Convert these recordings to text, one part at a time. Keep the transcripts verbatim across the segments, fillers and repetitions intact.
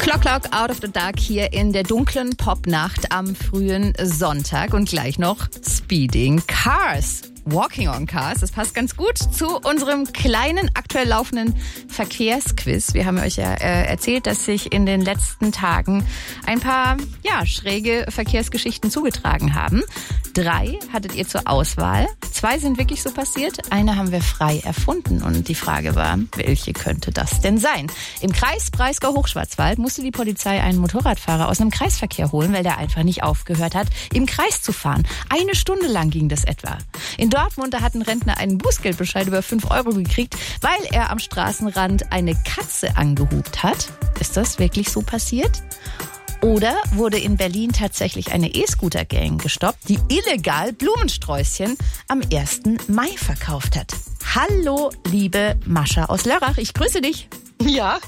Clock Clock Out of the Dark hier in der dunklen Popnacht am frühen Sonntag und gleich noch Speeding Cars. Walking on Cars, das passt ganz gut zu unserem kleinen, aktuell laufenden Verkehrsquiz. Wir haben euch ja äh, erzählt, dass sich in den letzten Tagen ein paar ja, schräge Verkehrsgeschichten zugetragen haben. Drei hattet ihr zur Auswahl. Zwei sind wirklich so passiert. Eine haben wir frei erfunden. Und die Frage war, welche könnte das denn sein? Im Kreis Breisgau-Hochschwarzwald musste die Polizei einen Motorradfahrer aus einem Kreisverkehr holen, weil der einfach nicht aufgehört hat, im Kreis zu fahren. Eine Stunde lang ging das etwa. In Dortmund, da hat ein Rentner einen Bußgeldbescheid über fünf Euro gekriegt, weil er am Straßenrand eine Katze angehupt hat. Ist das wirklich so passiert? Oder wurde in Berlin tatsächlich eine E-Scooter-Gang gestoppt, die illegal Blumensträußchen am ersten Mai verkauft hat? Hallo, liebe Mascha aus Lörrach, ich grüße dich. Ja.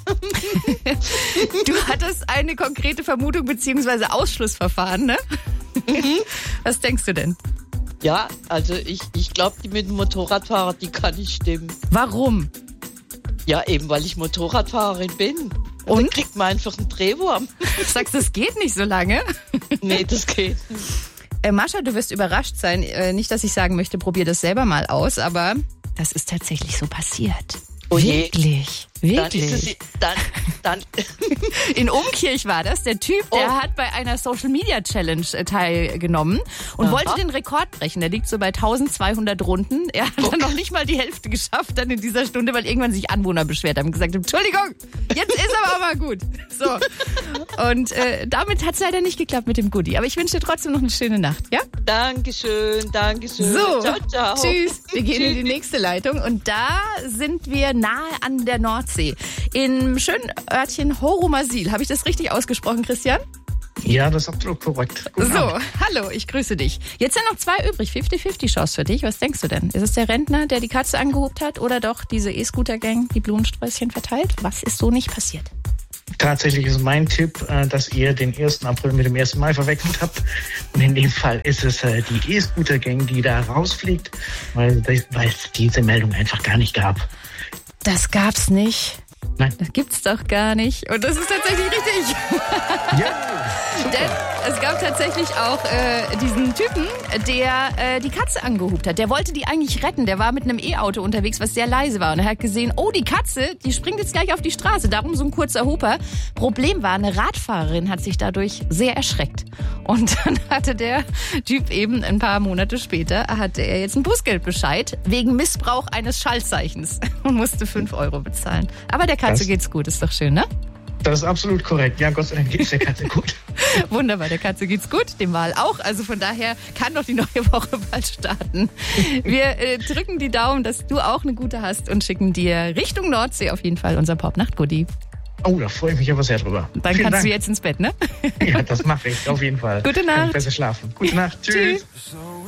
Du hattest eine konkrete Vermutung bzw. Ausschlussverfahren, ne? Mhm. Was denkst du denn? Ja, also ich, ich glaube, die mit dem Motorradfahrer, die kann nicht stimmen. Warum? Ja, eben weil ich Motorradfahrerin bin. Und, Und? Dann kriegt man einfach einen Drehwurm. Du sagst, das geht nicht so lange? Nee, das geht nicht. Äh, Mascha, du wirst überrascht sein. Äh, nicht, dass ich sagen möchte, probier das selber mal aus, aber das ist tatsächlich so passiert. Oh je. Wirklich, wirklich. Dann ist es, dann, dann. In Umkirch war das. Der Typ, der Oh. hat bei einer Social-Media-Challenge äh, teilgenommen und Aha. wollte den Rekord brechen. Der liegt so bei eintausendzweihundert Runden. Er hat dann noch nicht mal die Hälfte geschafft dann in dieser Stunde, weil irgendwann sich Anwohner beschwert haben und gesagt haben, Entschuldigung, jetzt ist aber mal gut. So. Und äh, damit hat es leider nicht geklappt mit dem Goodie. Aber ich wünsche dir trotzdem noch eine schöne Nacht, ja? Dankeschön, Dankeschön. So, ciao, ciao. Tschüss. Wir gehen in die nächste Leitung und da sind wir nahe an der Nordsee. Im schönen Örtchen Horomasil. Habe ich das richtig ausgesprochen, Christian? Ja, das ist absolut korrekt. Guten So, Abend. hallo, ich grüße dich. Jetzt sind noch zwei übrig, fünfzig fünfzig Chance für dich. Was denkst du denn? Ist es der Rentner, der die Katze angehobt hat oder doch diese E-Scooter-Gang, die Blumensträußchen verteilt? Was ist so nicht passiert? Tatsächlich ist mein Tipp, äh, dass ihr den ersten April mit dem ersten Mai verwechselt habt. Und in dem Fall ist es äh, die E-Scooter-Gang, die da rausfliegt, weil, weil es diese Meldung einfach gar nicht gab. Das gab's nicht. Nein. Das gibt's doch gar nicht. Und das ist tatsächlich richtig. Ja, super. Denn es gab tatsächlich auch äh, diesen Typen, der äh, die Katze angehupt hat. Der wollte die eigentlich retten. Der war mit einem E-Auto unterwegs, was sehr leise war. Und er hat gesehen, oh, die Katze, die springt jetzt gleich auf die Straße. Darum so ein kurzer Huper. Problem war, eine Radfahrerin hat sich dadurch sehr erschreckt. Und dann hatte der Typ eben ein paar Monate später, hatte er jetzt einen Bußgeldbescheid wegen Missbrauch eines Schaltzeichens und musste fünf Euro bezahlen. Aber der Katze Das- geht's gut, ist doch schön, ne? Das ist absolut korrekt. Ja, Gott sei Dank geht es der Katze gut. Wunderbar, der Katze geht's gut, dem Wal auch. Also von daher kann doch die neue Woche bald starten. Wir äh, drücken die Daumen, dass du auch eine gute hast und schicken dir Richtung Nordsee auf jeden Fall unser Popnacht-Goodie. Oh, da freue ich mich aber sehr drüber. Dann Vielen kannst Dank. du jetzt ins Bett, ne? Ja, das mache ich auf jeden Fall. Gute Kann Nacht. ich besser schlafen. Gute Nacht. Tschüss. Tschüss.